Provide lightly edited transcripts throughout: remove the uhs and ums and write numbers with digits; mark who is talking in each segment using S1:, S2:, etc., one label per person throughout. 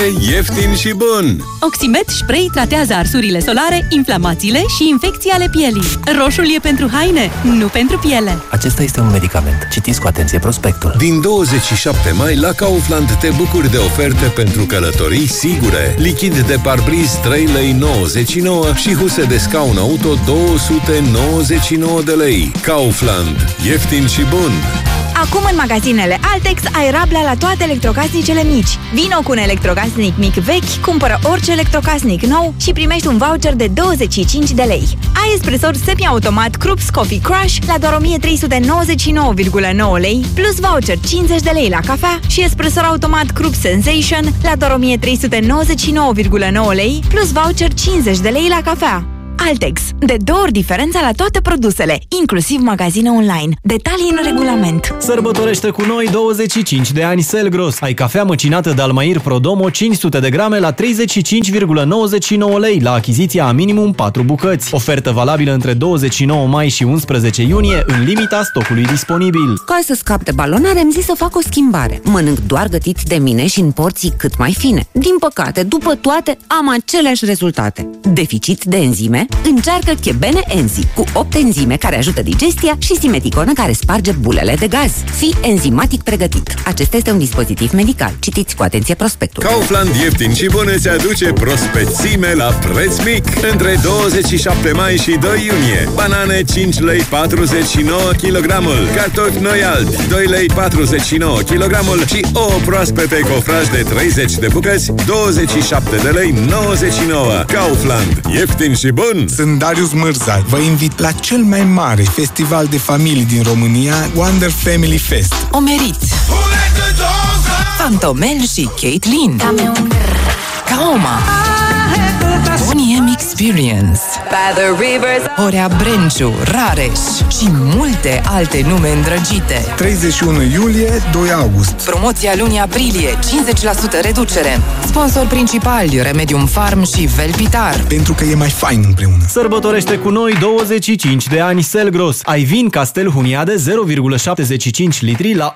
S1: ieftin și bun!
S2: Oximet Spray tratează arsurile solare, inflamațiile și infecții ale pielii. Roșul e pentru haine, nu pentru piele.
S3: Acesta este un medicament. Citiți cu atenție prospectul.
S1: Din 27 mai la Kaufland te bucuri de oferte pentru călătorii sigure. Lichid de parbriz 3,99 lei și huse de scaun auto 299 de lei. Kaufland. Ieftin și bun!
S4: Acum în magazinele Altex ai rabla la toate electrocasnicele mici. Vino cu un electrocasnic mic vechi, cumpără orice electrocasnic nou și primești un voucher de 25 de lei. Ai espresor semi-automat Krups Coffee Crush la doar 1399,9 lei, plus voucher 50 de lei la cafea și espresor automat Krups Sensation la doar 1399,9 lei, plus voucher 50 de lei la cafea. Altex. De 2 ori diferența la toate produsele, inclusiv magazine online. Detalii în regulament.
S5: Sărbătorește cu noi 25 de ani Selgros. Ai cafea măcinată Dalmair Prodomo 500 de grame la 35,99 lei la achiziția a minimum 4 bucăți. Ofertă valabilă între 29 mai și 11 iunie în limita stocului disponibil.
S6: Ca să scap de balonare, am zis să fac o schimbare. Mănânc doar gătit de mine și în porții cât mai fine. Din păcate, după toate, am aceleași rezultate. Deficit de enzime? Încearcă Chebene Enzi, cu 8 enzime care ajută digestia și Simeticonă care sparge bulele de gaz. Fii enzimatic pregătit. Acesta este un dispozitiv medical. Citiți cu atenție prospectul.
S1: Kaufland ieftin și bun îți aduce prospețime la preț mic. Între 27 mai și 2 iunie. Banane 5 lei 49 kg, cartofi noi albi 2 lei 49 kg și ouă proaspete cofraj de 30 de bucăți 27 de lei 99. Kaufland, ieftin și bun.
S7: Sunt Darius Mârza. Vă invit la cel mai mare festival de familii din România, Wonder Family Fest.
S8: O meriți! Fantomel și Caitlyn, Kaoma, Bonnie M Experience, Horea Brenciu, Rareș și multe alte nume îndrăgite.
S7: 31 iulie, 2 august.
S8: Promoția lunii aprilie, 50% reducere. Sponsor principali Remedium Farm și Velpitar.
S7: Pentru că e mai fain împreună.
S5: Sărbătorește cu noi 25 de ani Selgros. Ai vin Castel Huniade 0,75 litri la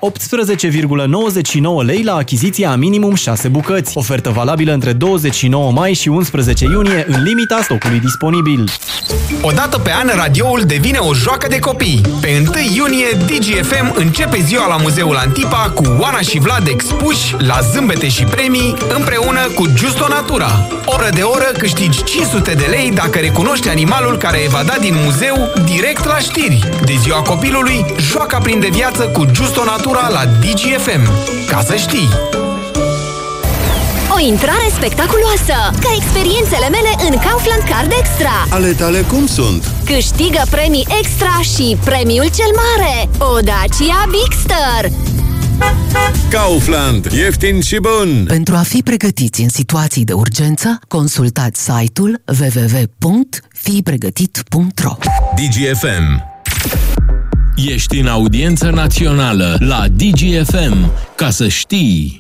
S5: 18,99 lei la achiziția a minimum 6 bucăți. Ofertă valabilă între 29 mai și 11 iunie în limita stocului disponibil.
S9: Odată pe an, radioul devine o joacă de copii. Pe 1 iunie, DGFM începe ziua la Muzeul Antipa cu Oana și Vlad expuși la zâmbete și premii împreună cu Justo Natura. Oră de oră câștigi 500 de lei dacă recunoști animalul care evadat din muzeu direct la știri. De ziua copilului, joacă prinde viață cu Justo Natura la DGFM. Ca să știi!
S10: O intrare spectaculoasă, ca experiențele mele în Kaufland Card Extra.
S1: Ale tale cum sunt?
S10: Câștigă premii extra și premiul cel mare, o Dacia Bigster.
S1: Kaufland, ieftin și bun!
S8: Pentru a fi pregătiți în situații de urgență, consultați site-ul www.fipregătit.ro.
S11: DGFM. Ești în audiență națională la DGFM, ca să știi.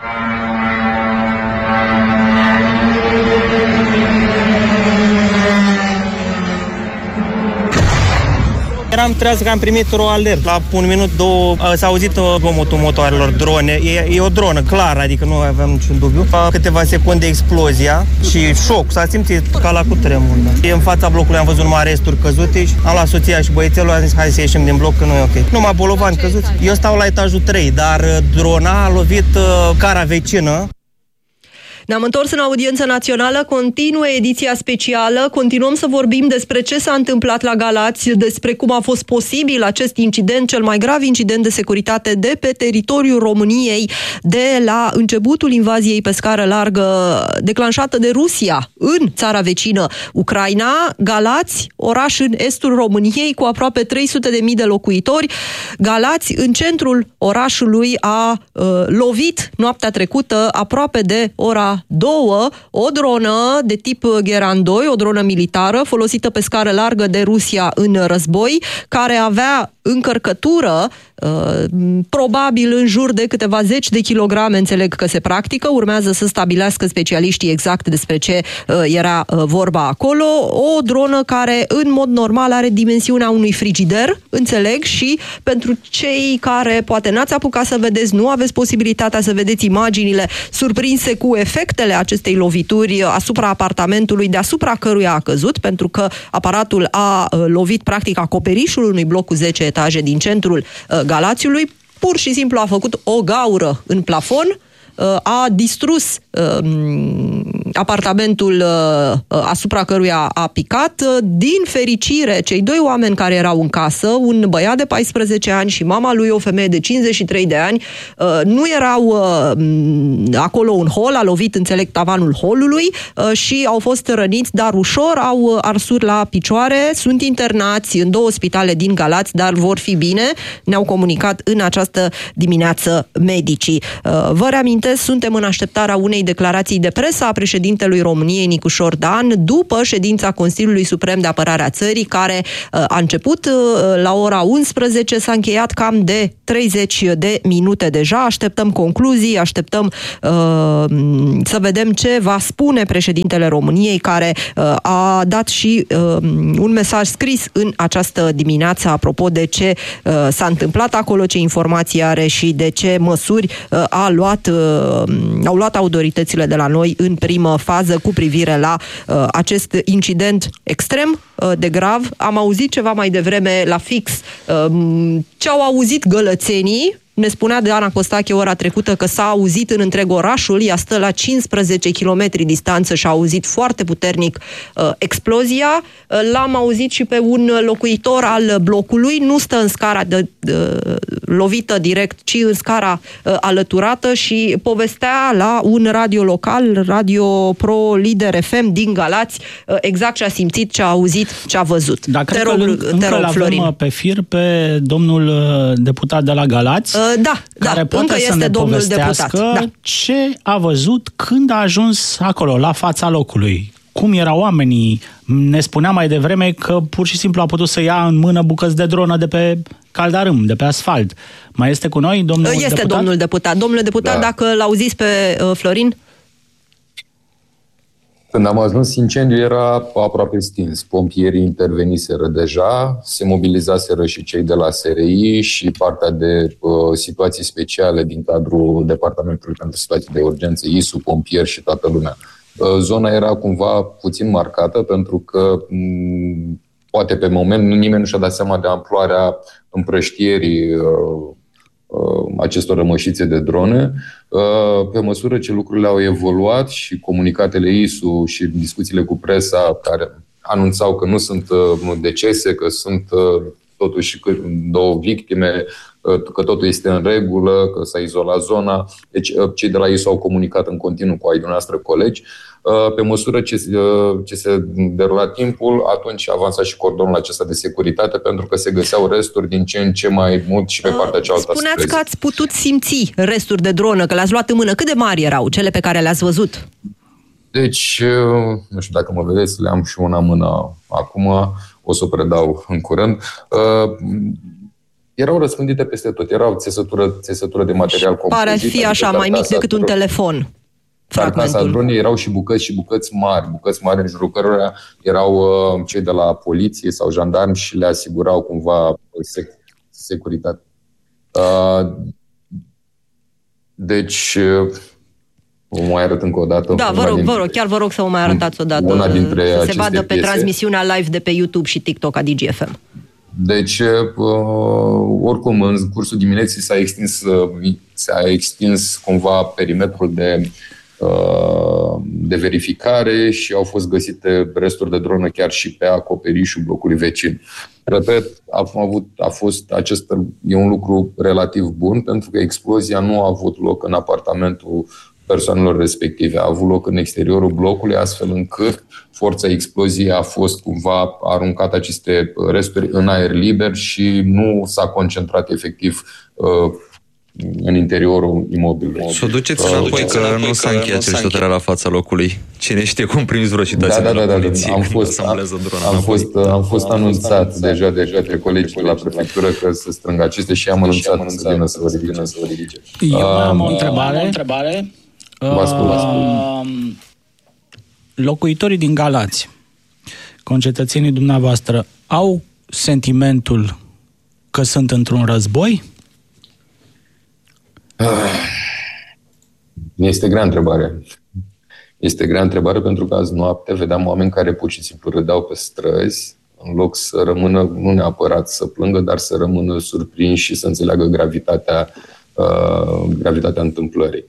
S12: Eram treaz că am primit o alert. La 1 minut, 2, s-a auzit zgomotul motoarelor, drone. E o dronă, clar, adică nu aveam niciun dubiu. La câteva secunde explozia și șoc. S-a simțit ca la cutremur. Da. În fața blocului am văzut numai resturi căzute și am luat soția și băiețelul, am zis hai să ieșim din bloc că nu e ok. Numai bolovani căzuți. Eu stau la etajul 3, dar drona a lovit cara vecină.
S13: Ne-am întors în audiență națională, continuă ediția specială, continuăm să vorbim despre ce s-a întâmplat la Galați, despre cum a fost posibil acest incident, cel mai grav incident de securitate de pe teritoriul României, de la începutul invaziei pe scară largă declanșată de Rusia în țara vecină Ucraina. Galați, oraș în estul României cu aproape 300.000 de locuitori. Galați, în centrul orașului, a lovit noaptea trecută, aproape de ora 2, o dronă de tip Gheran 2, o dronă militară folosită pe scară largă de Rusia în război, care avea încărcătură, probabil în jur de câteva zeci de kilograme, înțeleg că se practică. Urmează să stabilească specialiștii exact despre ce era vorba acolo. O dronă care în mod normal are dimensiunea unui frigider, înțeleg, și pentru cei care poate n-ați apucat să vedeți, nu aveți posibilitatea să vedeți imaginile surprinse cu efectele acestei lovituri asupra apartamentului deasupra căruia a căzut, pentru că aparatul a lovit practic acoperișul unui bloc cu 10 etaje din centrul Galațiului, pur și simplu a făcut o gaură în plafon, a distrus apartamentul asupra căruia a picat. Din fericire, cei doi oameni care erau în casă, un băiat de 14 ani și mama lui, o femeie de 53 de ani, nu erau acolo un hol, a lovit, înțeleg, tavanul holului și au fost răniți, dar ușor, au arsuri la picioare, sunt internați în 2 spitale din Galați, dar vor fi bine, ne-au comunicat în această dimineață medicii. Vă reamintesc, suntem în așteptarea unei declarații de presă a președintelui României, Nicușor Dan, după ședința Consiliului Suprem de Apărare a Țării, care a început la ora 11, s-a încheiat cam de 30 de minute deja. Așteptăm concluzii, așteptăm să vedem ce va spune președintele României, care a dat și un mesaj scris în această dimineață apropo de ce s-a întâmplat acolo, ce informații are și de ce măsuri au luat autoritățile de la noi în primă fază cu privire la acest incident extrem de grav. Am auzit ceva mai devreme la fix ce au auzit gălățenii. Ne spunea Ana Costache ora trecută că s-a auzit în întreg orașul, ea stă la 15 km distanță și a auzit foarte puternic explozia. L-am auzit și pe un locuitor al blocului, nu stă în scara lovită direct, ci în scara alăturată, și povestea la un radio local, Radio Pro Lider FM din Galați, exact ce a simțit, ce a auzit, ce a văzut.
S14: Dar cred că încă l-avem pe fir pe domnul deputat de la Galați. care poate
S13: încă
S14: să
S13: este
S14: ne
S13: domnul
S14: povestească
S13: deputat.
S14: ce a văzut când a ajuns acolo, la fața locului. Cum erau oamenii? Ne spunea mai devreme că pur și simplu a putut să ia în mână bucăți de dronă de pe caldarâm, de pe asfalt. Mai este cu noi domnul deputat?
S13: Este domnul deputat. Domnule deputat, dacă l-auziți pe Florin?
S15: Când am ajuns, incendiul era aproape stins. Pompierii interveniseră deja, se mobilizaseră și cei de la SRI și partea de situații speciale din cadrul Departamentului pentru Situații de Urgență, ISU, pompieri și toată lumea. Zona era cumva puțin marcată pentru că poate pe moment nimeni nu și-a dat seama de amploarea împrăștierii acestor rămășițe de drone. Pe măsură ce lucrurile au evoluat și comunicatele ISU și discuțiile cu presa care anunțau că nu sunt decese, că sunt totuși 2 victime, că totul este în regulă, că s-a izolat zona. Deci cei de la ISU au comunicat în continuu cu ai dumneavoastră colegi. Pe măsură ce se derula timpul, atunci avansa și cordonul acesta de securitate, pentru că se găseau resturi din ce în ce mai mult și pe partea cealaltă.
S13: Spuneați că ați putut simți resturi de dronă, că le-ați luat în mână. Cât de mari erau cele pe care le-ați văzut?
S15: Deci, nu știu dacă mă vedeți, le am și una în mână acum, o să o predau în curând. Erau răspândite peste tot, erau țesătură de material compozită.
S13: Pare a fi așa, mai mic decât un telefon.
S15: Carcasa dronei erau și bucăți mari în jurul cărora erau cei de la poliție sau jandarmi și le asigurau cumva securitate. Deci, o mai arăt încă o dată.
S13: Da, vă rog să o mai arătați odată.
S15: Una dintre
S13: să
S15: aceste
S13: se vadă pe transmisiunea live de pe YouTube și TikTok a DGFM.
S15: Deci, oricum, în cursul dimineții s-a extins cumva perimetrul de verificare și au fost găsite resturi de dronă chiar și pe acoperișul blocului vecin. Repet, acesta e un lucru relativ bun, pentru că explozia nu a avut loc în apartamentul persoanelor respective, a avut loc în exteriorul blocului, astfel încât forța exploziei a fost cumva aruncat aceste resturi în aer liber și nu s-a concentrat efectiv în interiorul imobilului.
S16: Să o duceți înapoi că nu s-a încheiat cercetarea la fața locului. Cine știe cum prins vreo citație de la poliție.
S15: Am fost anunțat deja de către colegii de la prefectură că se strâng aceste și am anunțat să vină să vă ridice.
S14: Eu am o întrebare.
S15: Vă ascult.
S14: Locuitorii din Galați, concetățenii dumneavoastră, au sentimentul că sunt într-un război?
S15: Este grea întrebare. Este grea întrebare pentru că azi noapte vedeam oameni care pur și simplu râdeau pe străzi, în loc să rămână, nu neapărat să plângă, dar să rămână surprinși și să înțeleagă gravitatea întâmplării.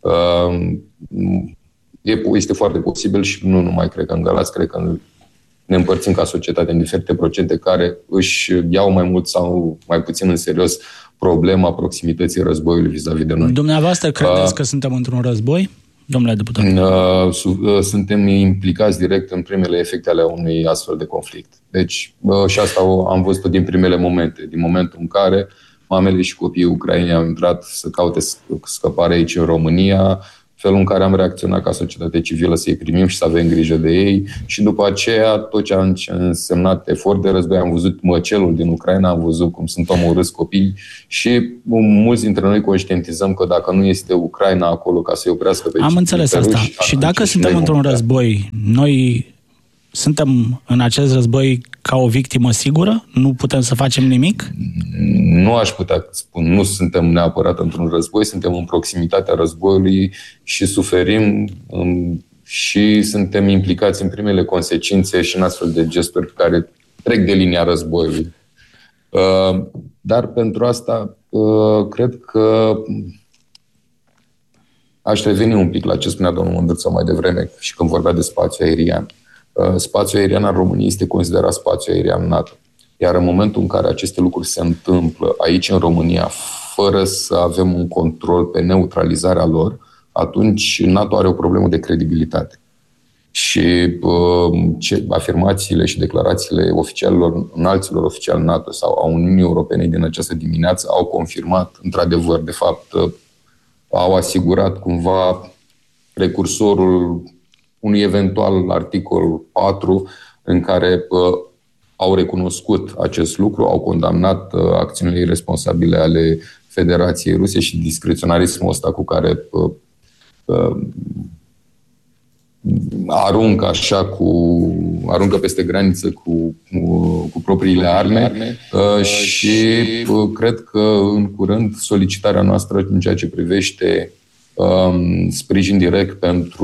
S15: Este foarte posibil și nu numai cred că în Galați, cred că ne împărțim ca societate în diferite procente care își iau mai mult sau mai puțin în serios problema proximității războiului vis-a-vis de noi.
S14: Dumneavoastră credeți că suntem într-un război, domnule deputat?
S15: Suntem implicați direct în primele efecte ale unui astfel de conflict. Deci, și asta am văzut din primele momente, din momentul în care mamele și copiii ucraineni au intrat să caute scăpare aici în România, felul în care am reacționat ca societate civilă să-i primim și să avem grijă de ei și după aceea tot ce a însemnat efort de război, am văzut măcelul din Ucraina, am văzut cum sunt omorâți copii și mulți dintre noi conștientizăm că dacă nu este Ucraina acolo ca să-i oprească pe
S14: Am înțeles asta. Și dacă suntem într-un război, noi suntem în acest război ca o victimă sigură? Nu putem să facem nimic?
S15: Nu aș putea spune, nu suntem neapărat într-un război, suntem în proximitatea războiului și suferim și suntem implicați în primele consecințe și în astfel de gesturi care trec de linia războiului. Dar pentru asta cred că aș reveni un pic la ce spunea domnul Mândruță mai devreme și când vorbea de spațiu aerian. Spațiul aerian al României este considerat spațiu aerian NATO. Iar în momentul în care aceste lucruri se întâmplă aici în România, fără să avem un control pe neutralizarea lor, atunci NATO are o problemă de credibilitate. Și afirmațiile și declarațiile oficialilor, înalților oficiali NATO sau a Uniunii Europene din această dimineață au confirmat, într-adevăr, de fapt, au asigurat cumva precursorul unui eventual articol 4 în care au recunoscut acest lucru, au condamnat acțiunile irresponsabile ale Federației Ruse și discreționarismul ăsta cu care aruncă peste graniță cu propriile arme și cred că în curând solicitarea noastră în ceea ce privește sprijin direct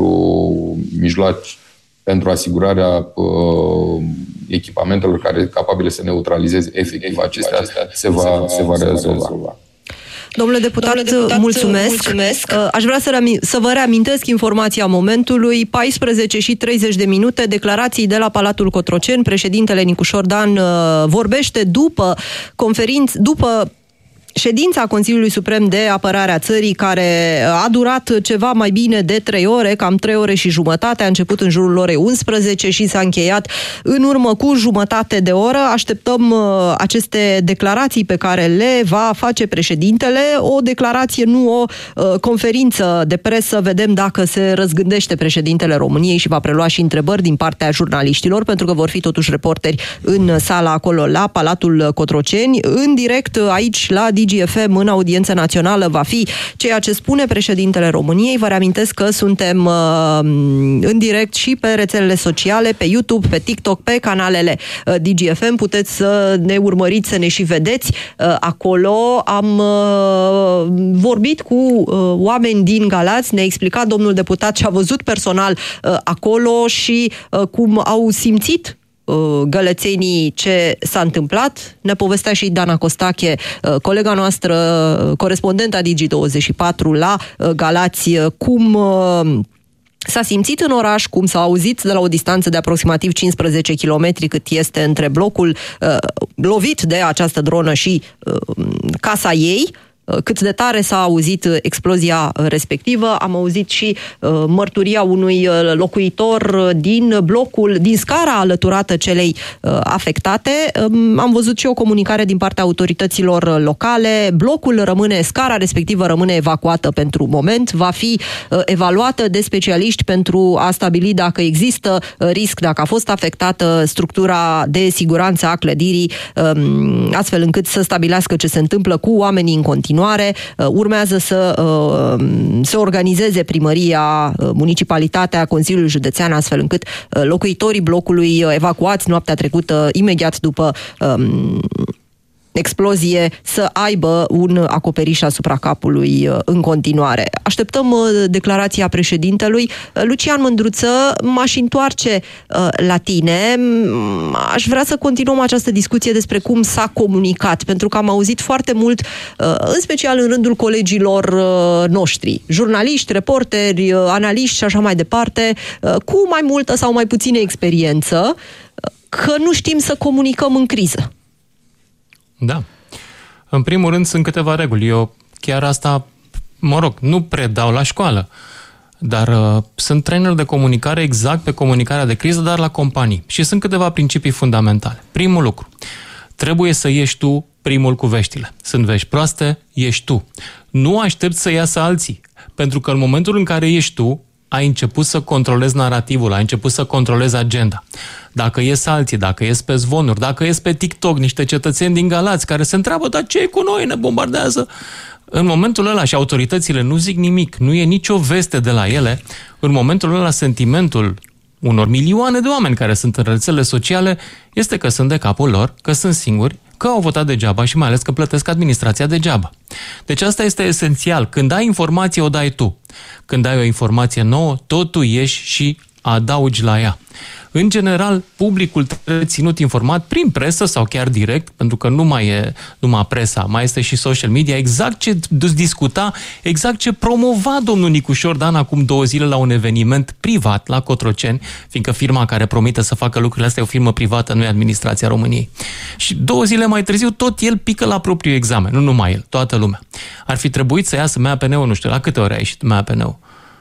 S15: pentru asigurarea echipamentelor care capabile să neutralizeze efectiv acestea se va rezolva.
S13: Domnule deputat, mulțumesc. Aș vrea să vă reamintesc informația momentului. 14:30, declarații de la Palatul Cotroceni. Președintele Nicușor Dan vorbește după ședința Consiliului Suprem de Apărare a Țării, care a durat ceva mai bine de 3 ore, cam 3 ore și jumătate, a început în jurul orei 11 și s-a încheiat în urmă cu jumătate de oră. Așteptăm aceste declarații pe care le va face președintele, o declarație, nu o conferință de presă. Vedem dacă se răzgândește președintele României și va prelua și întrebări din partea jurnaliștilor, pentru că vor fi totuși reporteri în sala acolo la Palatul Cotroceni. În direct aici la DGFM, în audiență națională, va fi ceea ce spune președintele României. Vă reamintesc că suntem în direct și pe rețelele sociale, pe YouTube, pe TikTok, pe canalele DGFM. Puteți să ne urmăriți, să ne și vedeți acolo. Am vorbit cu oameni din Galați, ne-a explicat domnul deputat ce a văzut personal acolo și cum au simțit gălățenii ce s-a întâmplat. Ne povestea și Dana Costache, colega noastră, corespondenta Digi24 la Galați, cum s-a simțit în oraș, cum s-a auzit de la o distanță de aproximativ 15 km cât este între blocul lovit de această dronă și casa ei. cât de tare s-a auzit explozia respectivă. Am auzit și mărturia unui locuitor din scara alăturată celei afectate. Am văzut și o comunicare din partea autorităților locale. Scara respectivă rămâne evacuată pentru moment, va fi evaluată de specialiști pentru a stabili dacă există risc, dacă a fost afectată structura de siguranță a clădirii, astfel încât să stabilească ce se întâmplă cu oamenii în continuare. Urmează să se organizeze primăria, municipalitatea, Consiliul Județean, astfel încât locuitorii blocului evacuați noaptea trecută, imediat după explozie, să aibă un acoperiș asupra capului în continuare. Așteptăm declarația președintelui. Lucian Mândruță, m-aș întoarce la tine. Aș vrea să continuăm această discuție despre cum s-a comunicat, pentru că am auzit foarte mult, în special în rândul colegilor noștri, jurnaliști, reporteri, analiști și așa mai departe, cu mai multă sau mai puțină experiență, că nu știm să comunicăm în criză.
S17: Da. În primul rând sunt câteva reguli. Eu chiar asta, nu predau la școală, dar sunt trainer de comunicare exact pe comunicarea de criză, dar la companii. Și sunt câteva principii fundamentale. Primul lucru, trebuie să ieși tu primul cu veștile. Sunt vești proaste, ieși tu. Nu aștepți să iasă alții, pentru că în momentul în care ieși tu, ai început să controlezi narativul, ai început să controlezi agenda. Dacă ies alții, dacă ies pe zvonuri, dacă ies pe TikTok niște cetățeni din Galați care se întreabă, dar ce e cu noi, ne bombardează? În momentul ăla, și autoritățile nu zic nimic, nu e nicio veste de la ele, în momentul ăla sentimentul unor milioane de oameni care sunt în rețelele sociale este că sunt de capul lor, că sunt singuri, că au votat degeaba și mai ales că plătesc administrația degeaba. Deci asta este esențial. Când ai informație, o dai tu. Când ai o informație nouă, tot tu ieși și adaugi la ea. În general, publicul trebuie ținut informat prin presă sau chiar direct, pentru că nu mai e numai presa, mai este și social media, exact ce discuta, exact ce promova domnul Nicușor Dan acum 2 zile la un eveniment privat la Cotroceni, fiindcă firma care promite să facă lucrurile astea e o firmă privată, nu e administrația României. Și 2 zile mai târziu, tot el pică la propriul examen, nu numai el, toată lumea. Ar fi trebuit să iasă MAPN-ul, nu știu, la câte ore a ieșit MAPN-ul?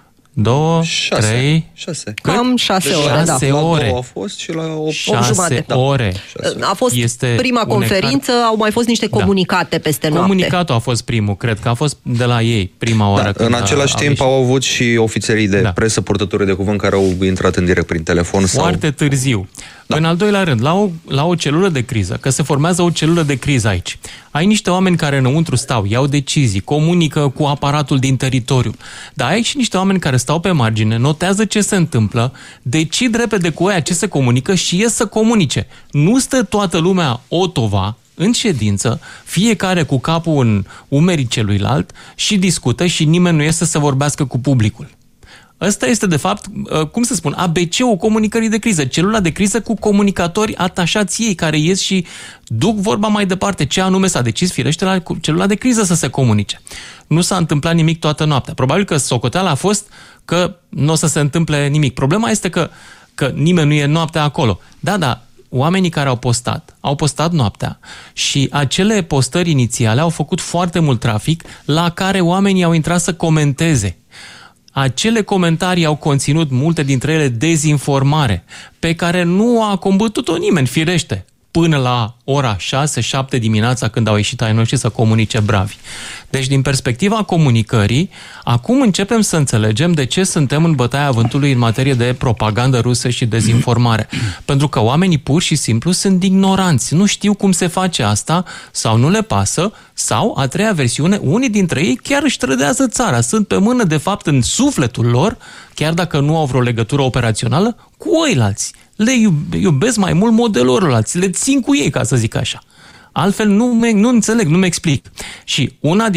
S17: 2, 3...
S13: 6. Cam 6 ore, da.
S16: 6 ore. A fost și la 8
S13: jumate.
S17: Ore.
S13: A fost prima conferință, au mai fost niște comunicate peste noapte.
S17: Comunicatul a fost primul, cred că a fost de la ei prima oară.
S16: Da, în același timp au avut și ofițerii de presă, purtătorii de cuvânt, care au intrat în direct prin telefon.
S17: Foarte târziu. Da. În al doilea rând, la o celulă de criză, că se formează o celulă de criză aici. Ai niște oameni care înăuntru stau, iau decizii, comunică cu aparatul din teritoriu. Dar ai și niște oameni care stau pe margine, notează ce se întâmplă, decid repede cu aia ce se comunică și ies să comunice. Nu stă toată lumea otova în ședință, fiecare cu capul în umerii celuilalt și discută și nimeni nu iese să vorbească cu publicul. Ăsta este, de fapt, cum să spun, ABC-ul comunicării de criză, celula de criză cu comunicatori atașați ei, care ies și duc vorba mai departe, ce anume s-a decis, firește, la celula de criză să se comunice. Nu s-a întâmplat nimic toată noaptea. Probabil că socoteala a fost că nu o să se întâmple nimic. Problema este că nimeni nu e noaptea acolo. Da, oamenii care au postat noaptea și acele postări inițiale au făcut foarte mult trafic la care oamenii au intrat să comenteze. Acele comentarii au conținut, multe dintre ele, dezinformare, pe care nu a combătut-o nimeni, firește, până la ora 6-7 dimineața, când au ieșit ai noștri să comunice bravi. Deci, din perspectiva comunicării, acum începem să înțelegem de ce suntem în bătaia vântului în materie de propagandă rusă și dezinformare. Pentru că oamenii pur și simplu sunt ignoranți, nu știu cum se face asta, sau nu le pasă, sau, a treia versiune, unii dintre ei chiar își trădează țara, sunt pe mână, de fapt, în sufletul lor, chiar dacă nu au vreo legătură operațională, cu oilalți. Le iubesc mai mult modelul ălălți, le țin cu ei, ca să zic așa. Altfel nu înțeleg, nu-mi explic. Și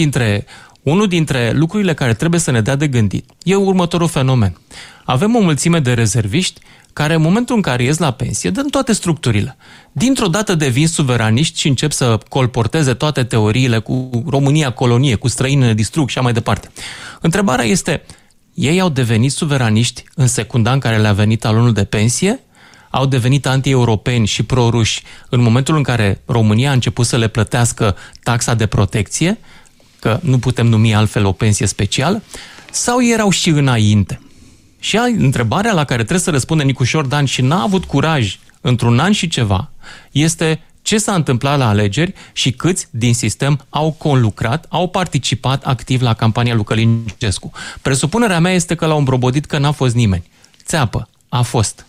S17: unul dintre lucrurile care trebuie să ne dea de gândit e următorul fenomen. Avem o mulțime de rezerviști care în momentul în care ies la pensie, dă în toate structurile. Dintr-o dată devin suveraniști și încep să colporteze toate teoriile cu România colonie, cu străinii ne distrug și așa mai departe. Întrebarea este, ei au devenit suveraniști în secunda în care le-a venit talonul de pensie? Au devenit anti-europeni și pro-ruși în momentul în care România a început să le plătească taxa de protecție? că nu putem numi altfel o pensie specială, sau erau și înainte? Și întrebarea la care trebuie să răspundă Nicușor Dan și n-a avut curaj într-un an și ceva este ce s-a întâmplat la alegeri și câți din sistem au conlucrat, au participat activ la campania lui Călin Gescu. Presupunerea mea este că l-au îmbrobodit că n-a fost nimeni. Țeapă, a fost.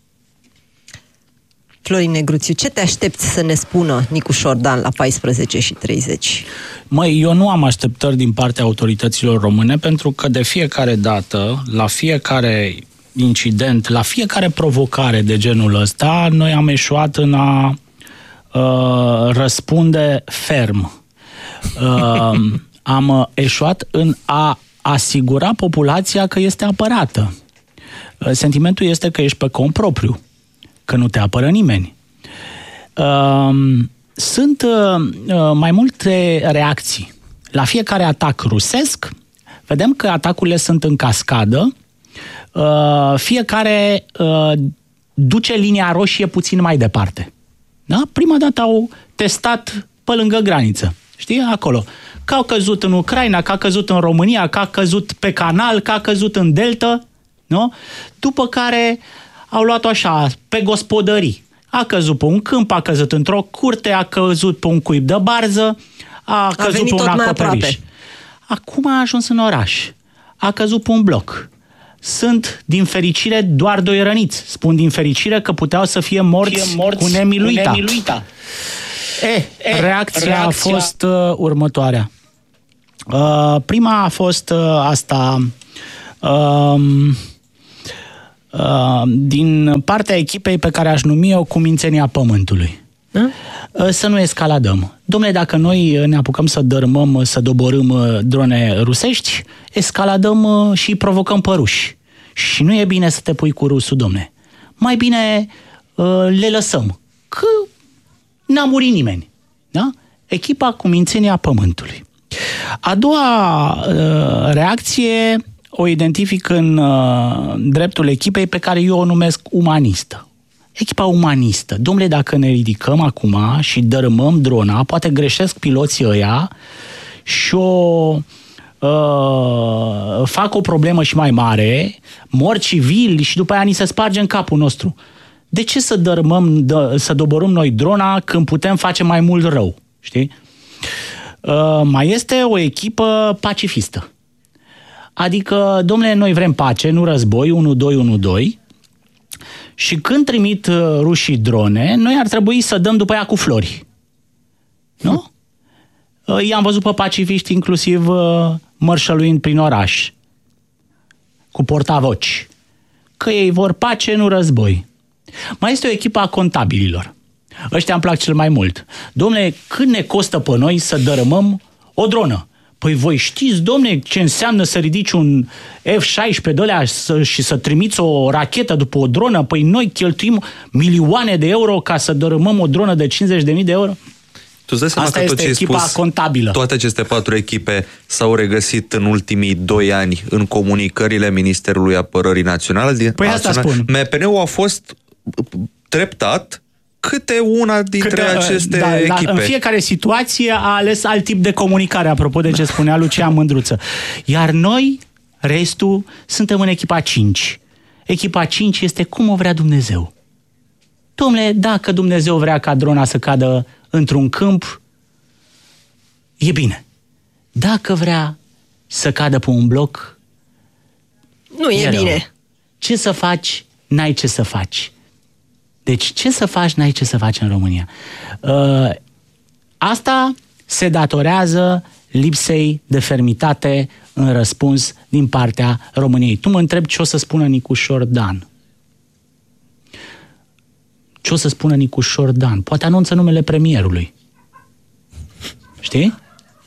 S13: Florin Negruțiu, ce te aștepți să ne spună Nicușor Dan la 14:30?
S14: Măi, eu nu am așteptări din partea autorităților române, pentru că de fiecare dată, la fiecare incident, la fiecare provocare de genul ăsta, noi am eșuat în a răspunde ferm. Am eșuat în a asigura populația că este apărată. Sentimentul este că ești pe cont propriu, că nu te apără nimeni. Sunt mai multe reacții. La fiecare atac rusesc, vedem că atacurile sunt în cascadă, fiecare duce linia roșie puțin mai departe. Da? Prima dată au testat pe lângă graniță. Știi? Acolo. Că au căzut în Ucraina, că a căzut în România, că a căzut pe canal, că a căzut în delta. Nu? După care au luat-o așa, pe gospodării. A căzut pe un câmp, a căzut într-o curte, a căzut pe un cuib de barză, a căzut pe un acoperiș. Acum a ajuns în oraș. A căzut pe un bloc. Sunt, din fericire, doar 2 răniți. Spun din fericire că puteau să fie morți cu nemiluita. Reacția a fost următoarea. Prima a fost asta... din partea echipei pe care aș numi-o cumințenia pământului. Să nu escaladăm. Dom'le, dacă noi ne apucăm să dărâmăm, să doborâm drone rusești, escaladăm și provocăm pe ruși. Și nu e bine să te pui cu rusul, dom'le. Mai bine le lăsăm. Că n-a murit nimeni. Da? Echipa cumințenia pământului. A doua reacție o identific în dreptul echipei pe care eu o numesc umanistă. Echipa umanistă. Dom'le, dacă ne ridicăm acum și dărâmăm drona, poate greșesc piloții ăia și fac o problemă și mai mare, mor civili și după aia ni se sparge în capul nostru. De ce să dărâmăm, să doborâm noi drona când putem face mai mult rău? Știi? Mai este o echipă pacifistă. Adică, dom'le, noi vrem pace, nu război, 1-2-1-2, și când trimit rușii drone, noi ar trebui să dăm după ea cu flori. Nu? I-am văzut pe pacifiști inclusiv mărșăluind prin oraș, cu portavoci, că ei vor pace, nu război. Mai este o echipă a contabililor. Ăștia îmi plac cel mai mult. Dom'le, cât ne costă pe noi să dărâmăm o dronă? Păi voi știți, domne, ce înseamnă să ridici un F-16 de alea și să trimiți o rachetă după o dronă? Păi noi cheltuim milioane de euro ca să dărâmăm o dronă de 50.000 de euro?
S16: Tu îți
S14: asta
S16: că
S14: este echipa contabilă.
S16: Toate aceste 4 echipe s-au regăsit în ultimii 2 ani în comunicările Ministerului Apărării Naționale.
S14: Păi asta spun.
S16: MPN-ul a fost treptat câte una dintre aceste echipe.
S14: În fiecare situație a ales alt tip de comunicare, apropo de ce spunea Lucian Mândruță. Iar noi, restul, suntem în echipa 5. Echipa 5 este cum o vrea Dumnezeu. Dom'le, dacă Dumnezeu vrea ca drona să cadă într-un câmp, e bine. Dacă vrea să cadă pe un bloc,
S13: nu e bine. Rău.
S14: Ce să faci? N-ai ce să faci. Deci ce să faci, n-ai ce să faci în România. Asta se datorează lipsei de fermitate în răspuns din partea României. Tu mă întrebi ce o să spună Nicușor Dan. Ce o să spună Nicușor Dan? Poate anunță numele premierului. Știi?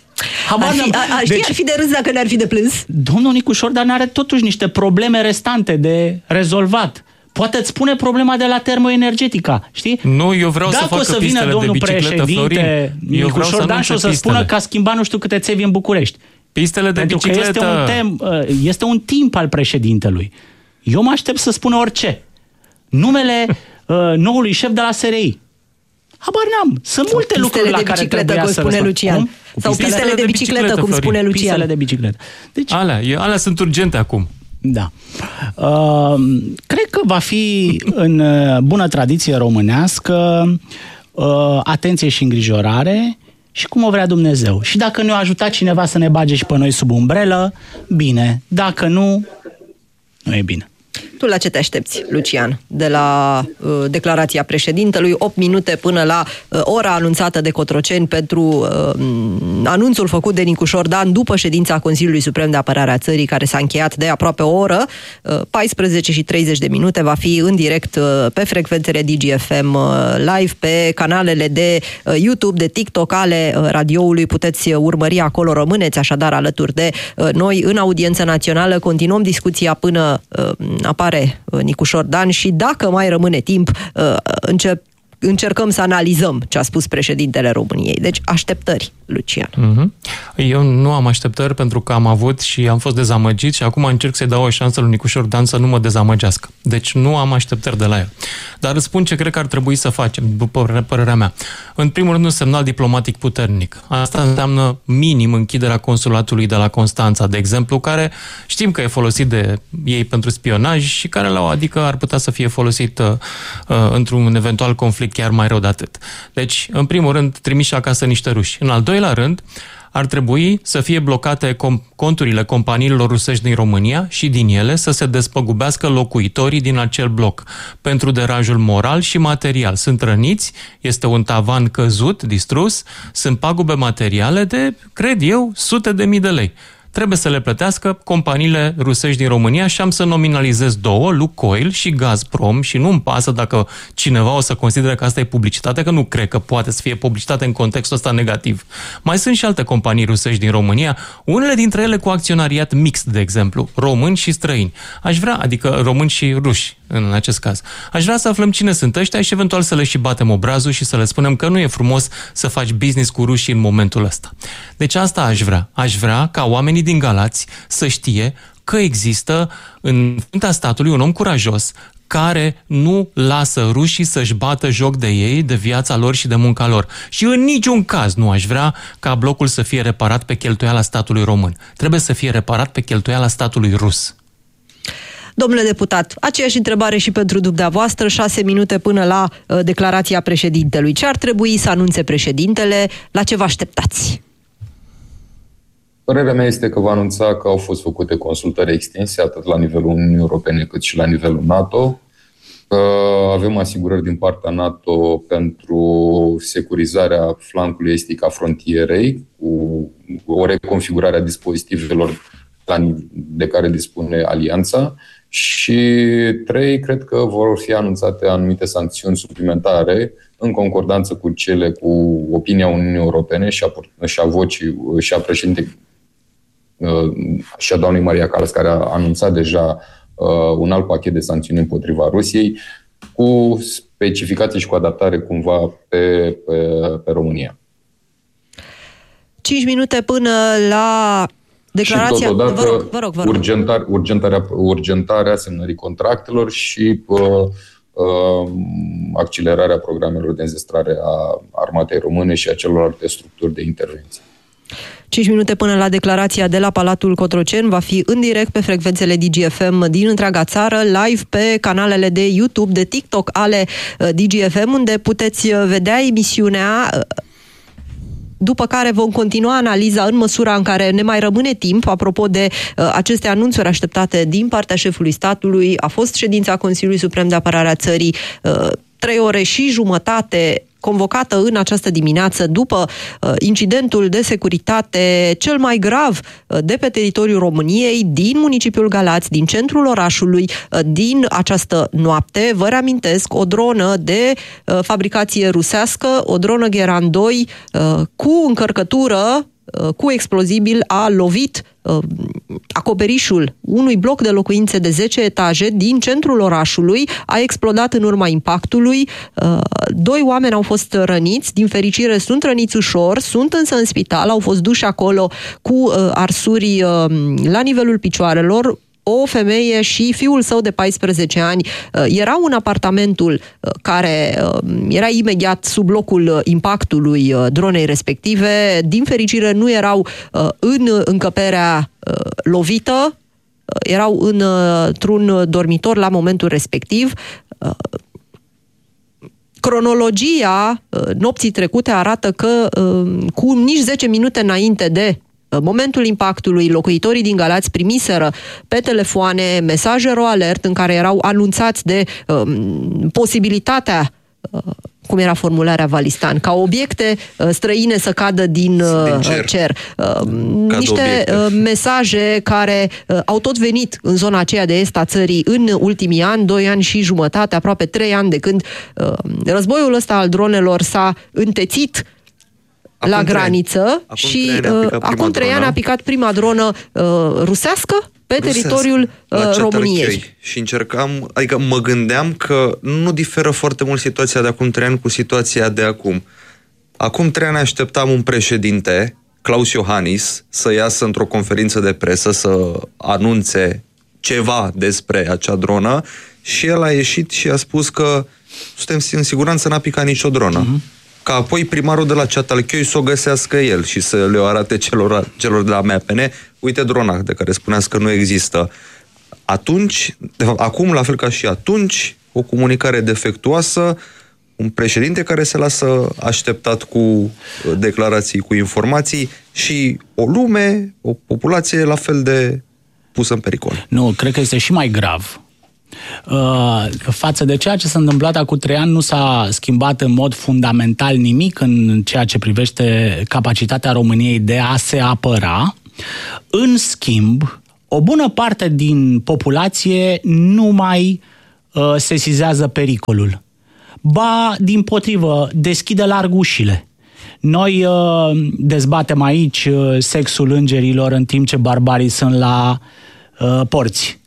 S13: Ar fi de râs dacă ne-ar fi de plâns.
S14: Domnul Nicușor Dan are totuși niște probleme restante de rezolvat. Poate îți spune problema de la termoenergetica, știi?
S17: Nu, eu vreau
S14: dacă
S17: să facă
S14: să vină domnul președinte Nicușor Dan și o să spună că a schimbat nu știu câte țevi în București.
S17: Pistele de bicicletă.
S14: Este un timp al președintelui. Eu mă aștept să spună orice. Numele noului șef de la SRI. Habar n-am. Sunt multe lucruri la care trebuia să
S13: spune Lucian. Sau pistele de bicicletă, cum spune Lucian.
S14: Pistele de bicicletă.
S17: Deci, alea sunt urgente acum.
S14: Da. Cred că va fi în bună tradiție românească atenție și îngrijorare și cum o vrea Dumnezeu. Și dacă ne-a ajutat cineva să ne bage și pe noi sub umbrelă, bine. Dacă nu, nu e bine.
S13: Tu la ce te aștepți, Lucian, de la declarația președintelui? 8 minute până la ora anunțată de Cotroceni pentru anunțul făcut de Nicu Șordan după ședința Consiliului Suprem de Apărare a țării, care s-a încheiat de aproape o oră. 14:30 va fi în direct pe frecvențele DGFM live, pe canalele de YouTube, de TikTok ale radioului. Puteți urmări acolo, rămâneți așadar alături de noi în audiență națională. Continuăm discuția până apare Nicu Șordan și dacă mai rămâne timp, încercăm să analizăm ce a spus președintele României. Deci, așteptări, Lucian.
S17: Eu nu am așteptări pentru că am avut și am fost dezamăgit și acum încerc să-i dau o șansă lui Nicu Șordan să nu mă dezamăgească. Deci nu am așteptări de la el. Dar îți spun ce cred că ar trebui să facem, după părerea mea. În primul rând, un semnal diplomatic puternic. Asta înseamnă minim închiderea consulatului de la Constanța, de exemplu, care știm că e folosit de ei pentru spionaj și care adică ar putea să fie folosit într-un eventual conflict chiar mai rău de atât. Deci, în primul rând, trimiși acasă niște ruși. În al doilea rând, ar trebui să fie blocate conturile companiilor rusești din România și din ele să se despăgubească locuitorii din acel bloc pentru deranjul moral și material. Sunt răniți, este un tavan căzut, distrus, sunt pagube materiale de, cred eu, sute de mii de lei. Trebuie să le plătească companiile rusești din România și am să nominalizez două, Lukoil și Gazprom, și nu-mi pasă dacă cineva o să considere că asta e publicitate, că nu cred că poate să fie publicitate în contextul ăsta negativ. Mai sunt și alte companii rusești din România, unele dintre ele cu acționariat mixt, de exemplu, români și străini. Aș vrea, adică români și ruși, în acest caz. Aș vrea să aflăm cine sunt ăștia și eventual să le și batem obrazul și să le spunem că nu e frumos să faci business cu rușii în momentul ăsta. Deci asta aș vrea. Aș vrea ca oamenii din Galați să știe că există în fruntea statului un om curajos care nu lasă rușii să-și bată joc de ei, de viața lor și de munca lor. Și în niciun caz nu aș vrea ca blocul să fie reparat pe cheltuiala statului român. Trebuie să fie reparat pe cheltuiala statului rus.
S13: Domnule deputat, aceeași întrebare și pentru dumneavoastră, 6 minute până la declarația președintelui. Ce ar trebui să anunțe președintele? La ce vă așteptați?
S15: Părerea mea este că va anunța că au fost făcute consultări extinse, atât la nivelul Uniunii Europene cât și la nivelul NATO, că avem asigurări din partea NATO pentru securizarea flancului estic a frontierei, cu o reconfigurare a dispozitivelor de care dispune Alianța. Și 3, cred că vor fi anunțate anumite sancțiuni suplimentare în concordanță cu cele cu opinia Uniunii Europene și a vocii și a președintei și a doamnei Maria Callas, care a anunțat deja un alt pachet de sancțiuni împotriva Rusiei, cu specificații și cu adaptare cumva pe România.
S13: 5 minute până la declarația.
S15: Și totodată
S13: vă rog.
S15: urgentarea semnării contractelor și accelerarea programelor de înzestrare a armatei române și a celorlalte structuri de intervenție.
S13: 5 minute până la declarația de la Palatul Cotroceni va fi în direct pe frecvențele DGFM din întreaga țară, live pe canalele de YouTube, de TikTok ale DGFM, unde puteți vedea emisiunea. După care vom continua analiza în măsura în care ne mai rămâne timp. Apropo de aceste anunțuri așteptate din partea șefului statului, a fost ședința Consiliului Suprem de Apărare a țării, 3 ore și jumătate, convocată în această dimineață după incidentul de securitate cel mai grav de pe teritoriul României, din municipiul Galați, din centrul orașului, din această noapte. Vă reamintesc, o dronă de fabricație rusească, o dronă Geran 2 cu încărcătură, cu explozibil, a lovit acoperișul unui bloc de locuințe de 10 etaje din centrul orașului, a explodat în urma impactului. 2 oameni au fost răniți, din fericire sunt răniți ușor, sunt însă în spital, au fost duși acolo cu arsuri la nivelul picioarelor. o femeie și fiul său de 14 ani erau în apartamentul care era imediat sub locul impactului dronei respective. Din fericire nu erau în încăperea lovită, erau într-un dormitor la momentul respectiv. Cronologia nopții trecute arată că cu nici 10 minute înainte de momentul impactului, locuitorii din Galați primiseră pe telefoane mesaje RoAlert în care erau anunțați de posibilitatea, cum era formularea Valistan, ca obiecte străine să cadă din cer. Niște mesaje care au tot venit în zona aceea de est a țării în ultimii ani, 2 ani și jumătate, aproape 3 ani de când războiul ăsta al dronelor s-a întețit la graniță și acum 3 ani a picat prima dronă rusească pe teritoriul României.
S16: Și încercam, adică mă gândeam că nu diferă foarte mult situația de acum 3 ani cu situația de acum. Acum 3 ani așteptam un președinte, Klaus Iohannis, să iasă într-o conferință de presă să anunțe ceva despre acea dronă și el a ieșit și a spus că suntem în siguranță, n-a picat nicio dronă. Ca apoi primarul de la Ceatalchioi să o găsească el și să le arate celor de la MAPN, uite drona de care spuneați că nu există. Atunci, acum, la fel ca și atunci, o comunicare defectuoasă, un președinte care se lasă așteptat cu declarații, cu informații și o lume, o populație la fel de pusă în pericol.
S14: Nu, cred că este și mai grav. Față de ceea ce s-a întâmplat acum 3 ani, nu s-a schimbat în mod fundamental nimic în ceea ce privește capacitatea României de a se apăra. În schimb, o bună parte din populație nu mai sesizează pericolul. Ba, dimpotrivă, deschide larg ușile. Noi dezbatem aici sexul îngerilor în timp ce barbarii sunt la porți.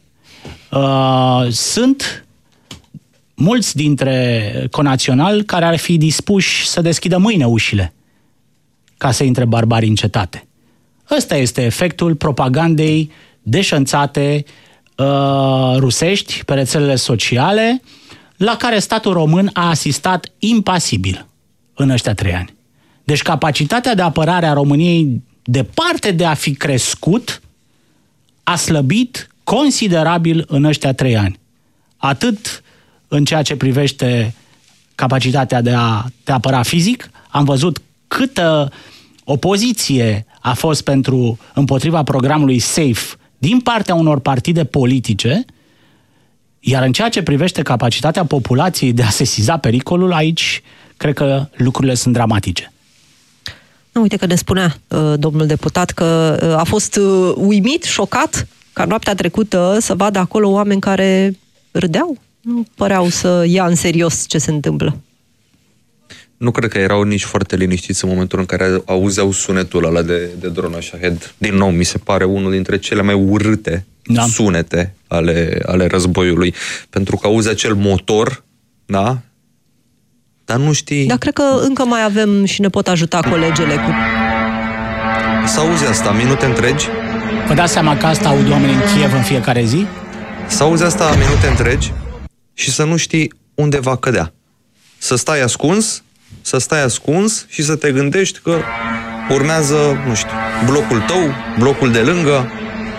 S14: Sunt mulți dintre conaționali care ar fi dispuși să deschidă mâine ușile ca să intre barbarii în cetate. Ăsta este efectul propagandei deșanțate rusești pe rețelele sociale, la care statul român a asistat impasibil în ăștia 3 ani. Deci capacitatea de apărare a României, departe de a fi crescut, a slăbit considerabil în ăștia 3 ani. Atât în ceea ce privește capacitatea de a te apăra fizic, am văzut câtă opoziție a fost împotriva programului SAFE din partea unor partide politice, iar în ceea ce privește capacitatea populației de a sesiza pericolul, aici cred că lucrurile sunt dramatice.
S13: Uite că ne spunea domnul deputat că a fost uimit, șocat, ca noaptea trecută să vadă acolo oameni care râdeau, nu păreau să ia în serios ce se întâmplă.
S16: Nu cred că erau nici foarte liniștiți în momentul în care auzeau sunetul ăla de dronă Shahed. Din nou, mi se pare unul dintre cele mai urâte sunete ale războiului. Pentru că auzi acel motor, da? Dar nu știi...
S13: Dar cred că încă mai avem și ne pot ajuta colegele cu...
S16: Să auzi asta minute întregi?
S14: Vă dați seama că asta aud oamenii în Kiev în fiecare zi?
S16: Să auzi asta minute întregi și să nu știi unde va cădea. Să stai ascuns și să te gândești că urmează, nu știu, blocul tău, blocul de lângă.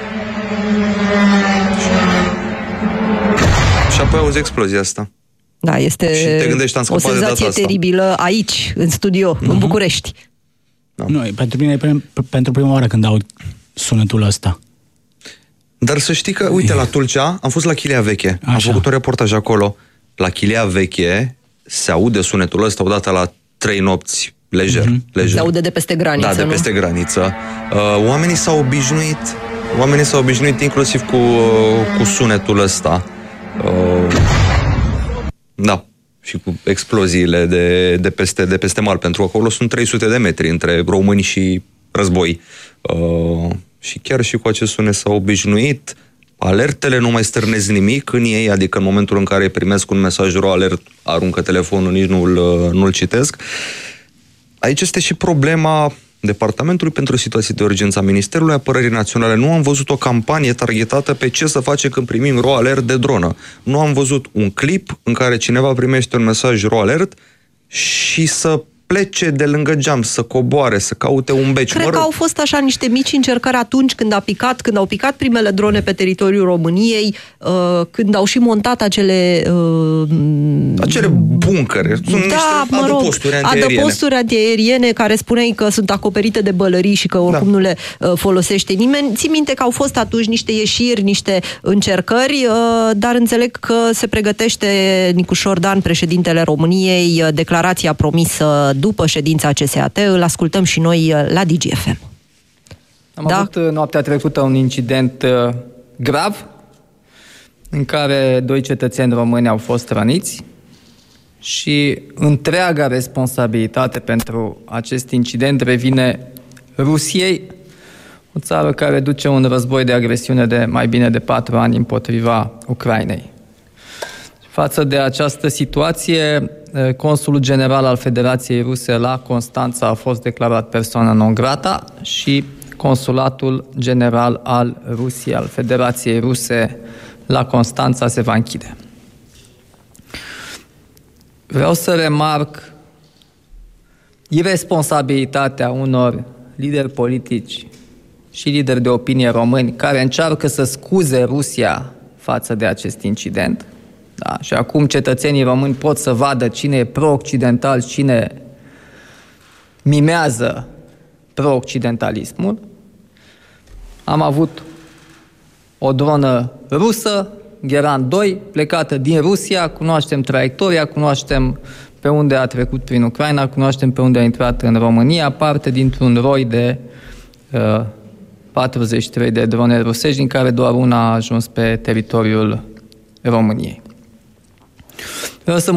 S16: Și apoi auzi explozia asta.
S13: Da, este
S16: și te gândești, am
S13: o
S16: scăpat de data
S13: senzație
S16: asta
S13: teribilă aici, în studio, în București.
S14: Da. Nu, pentru mine e pentru prima oară când aud sunetul ăsta.
S16: Dar să știi că, uite, la Tulcea, am fost la Chilea Veche. Așa. Am făcut un reportaj acolo. La Chilea Veche se aude sunetul ăsta odată la 3 nopți, lejer.
S13: Se aude de peste graniță,
S16: da, de peste graniță. Oamenii s-au obișnuit inclusiv cu sunetul ăsta. Da. Și cu exploziile de peste mal, pentru că acolo sunt 300 de metri între români și război. Și chiar și cu acest sunet s-au obișnuit. Alertele nu mai stârnesc nimic în ei, adică în momentul în care primesc un mesaj RoAlert, aruncă telefonul, nici nu-l citesc. Aici este și problema Departamentului pentru Situații de Urgență a Ministerului Apărării Naționale. Nu am văzut o campanie targetată pe ce să face când primim RO alert de dronă. Nu am văzut un clip în care cineva primește un mesaj RO alert și să plece de lângă geam, să coboare, să caute un beci.
S13: Cred că au fost așa niște mici încercări atunci când au picat primele drone pe teritoriul României, când au și montat acele
S16: buncăre. Sunt niște
S13: adăposturi antiaeriene care spuneai că sunt acoperite de bălării și că oricum nu le folosește nimeni. Ții minte că au fost atunci niște ieșiri, niște încercări, dar înțeleg că se pregătește Nicușor Dan, președintele României, declarația promisă după ședința CSAT. Îl ascultăm și noi la DGFM.
S18: Am avut noaptea trecută un incident grav în care 2 cetățeni români au fost răniți și întreaga responsabilitate pentru acest incident revine Rusiei, o țară care duce un război de agresiune de mai bine de 4 ani împotriva Ucrainei. Față de această situație, consulul general al Federației Ruse la Constanța a fost declarat persoană non grata și consulatul general al Rusiei, al Federației Ruse la Constanța se va închide. Vreau să remarc irresponsabilitatea unor lideri politici și lideri de opinie români care încearcă să scuze Rusia față de acest incident. Da, și acum cetățenii români pot să vadă cine e pro-occidental, cine mimează pro-occidentalismul. Am avut o dronă rusă, Gheran 2, plecată din Rusia, cunoaștem traiectoria, cunoaștem pe unde a trecut prin Ucraina, cunoaștem pe unde a intrat în România, parte dintr-un roi de 43 de drone rusești, din care doar una a ajuns pe teritoriul României. Vreau să